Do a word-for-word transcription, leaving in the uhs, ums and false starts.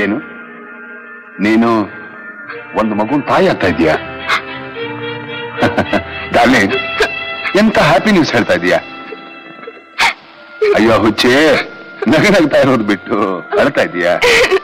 ಏನು ನೀನು ಒಂದು ಮಗುನ್ ತಾಯಿ ಆಗ್ತಾ ಇದೀಯಾ? ಡಾರ್ಲಿಂಗ್, ಎಂತ ಹ್ಯಾಪಿ ನ್ಯೂಸ್ ಹೇಳ್ತಾ ಇದೀಯಾ? ಅಯ್ಯೋ ಹುಚ್ಚೆ, ನಗ ನಗ್ತಾ ಇರೋದು ಬಿಟ್ಟು ಅಳ್ತಾ ಇದೀಯಾ?